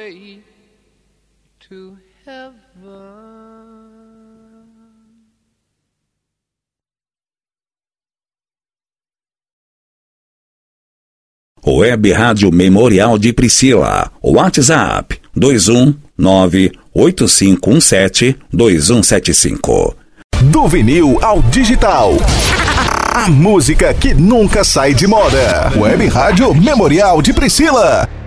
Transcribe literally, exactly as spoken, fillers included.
way to heaven. Web Rádio Memorial de Priscila. WhatsApp dois um nove oito cinco um sete dois um sete cinco. Do vinil ao digital. A música que nunca sai de moda. Web Rádio Memorial de Priscila.